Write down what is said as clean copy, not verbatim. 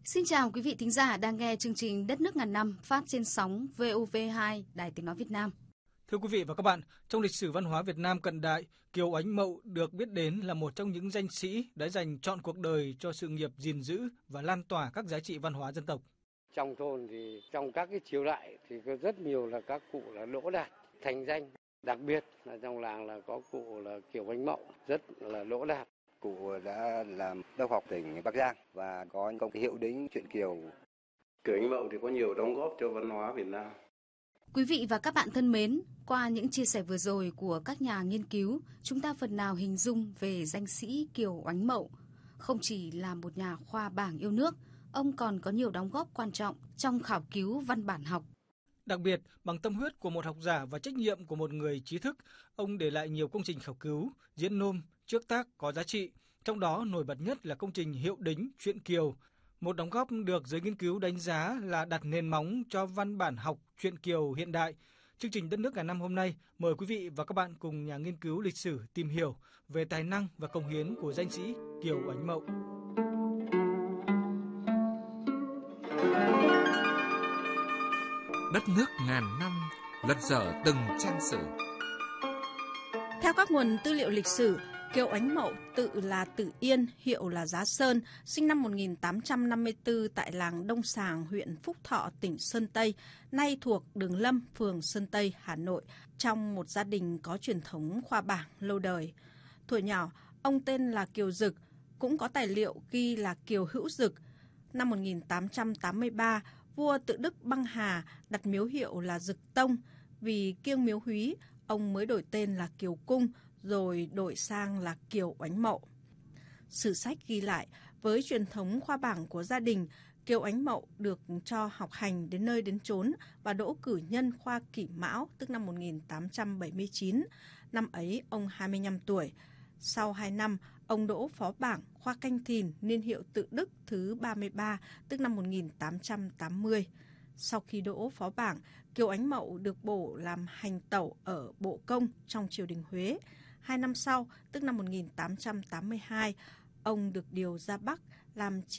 Xin chào quý vị thính giả đang nghe chương trình Đất nước ngàn năm phát trên sóng VOV2 Đài Tiếng nói Việt Nam. Thưa quý vị và các bạn, trong lịch sử văn hóa Việt Nam cận đại, Kiều Ánh Mậu được biết đến là một trong những danh sĩ đã dành trọn cuộc đời cho sự nghiệp gìn giữ và lan tỏa các giá trị văn hóa dân tộc. Trong thôn thì trong các cái triều đại thì có rất nhiều là các cụ là đỗ đạt, thành danh. Đặc biệt là trong làng là có cụ là Kiều Ánh Mậu rất là đỗ đạt. Cụ đã làm đốc học tỉnh Bắc Giang và có công hiệu đính truyện Kiều. Kiều Ánh Mậu thì có nhiều đóng góp cho văn hóa Việt Nam. Quý vị và các bạn thân mến, qua những chia sẻ vừa rồi của các nhà nghiên cứu, chúng ta phần nào hình dung về danh sĩ Kiều Ánh Mậu. Không chỉ là một nhà khoa bảng yêu nước, ông còn có nhiều đóng góp quan trọng trong khảo cứu văn bản học. Đặc biệt, bằng tâm huyết của một học giả và trách nhiệm của một người trí thức, ông để lại nhiều công trình khảo cứu, diễn nôm, trước tác có giá trị. Trong đó nổi bật nhất là công trình Hiệu đính truyện Kiều, một đóng góp được giới nghiên cứu đánh giá là đặt nền móng cho văn bản học truyện Kiều hiện đại. Chương trình Đất nước ngàn năm hôm nay mời quý vị và các bạn cùng nhà nghiên cứu lịch sử tìm hiểu về tài năng và công hiến của danh sĩ Kiều Ánh Mậu. Đất nước ngàn năm lật dở từng trang sử. Theo các nguồn tư liệu lịch sử, Kiều Ánh Mậu tự là Tử Yên, hiệu là Giá Sơn, sinh năm 1854 tại làng Đông Sàng, huyện Phúc Thọ, tỉnh Sơn Tây, nay thuộc Đường Lâm, phường Sơn Tây, Hà Nội, trong một gia đình có truyền thống khoa bảng lâu đời. Thuở nhỏ, ông tên là Kiều Dực, cũng có tài liệu ghi là Kiều Hữu Dực. Năm 1883, vua Tự Đức Băng Hà đặt miếu hiệu là Dực Tông. Vì kiêng miếu húy, ông mới đổi tên là Kiều Cung, rồi đổi sang là Kiều Ánh Mậu. Sử sách ghi lại, với truyền thống khoa bảng của gia đình, Kiều Ánh Mậu được cho học hành đến nơi đến chốn và đỗ cử nhân khoa Kỷ Mão, tức năm 1879. Năm ấy, ông 25 tuổi. Sau 2 năm, ông đỗ phó bảng khoa Canh Thìn, niên hiệu Tự Đức thứ 33, tức năm 1880. Sau khi đỗ phó bảng, Kiều Ánh Mậu được bổ làm hành tẩu ở Bộ Công trong triều đình Huế. 2 năm sau, tức năm 1882, ông được điều ra Bắc làm